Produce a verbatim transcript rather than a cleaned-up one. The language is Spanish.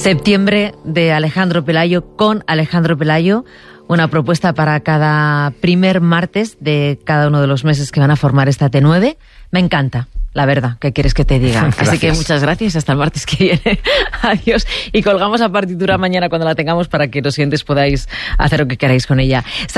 Septiembre de Alejandro Pelayo con Alejandro Pelayo, una propuesta para cada primer martes de cada uno de los meses que van a formar esta T nueve. Me encanta, la verdad, ¿qué quieres que te diga? Gracias. Así que muchas gracias, hasta el martes que viene. Adiós. Y colgamos la partitura mañana cuando la tengamos para que los siguientes podáis hacer lo que queráis con ella.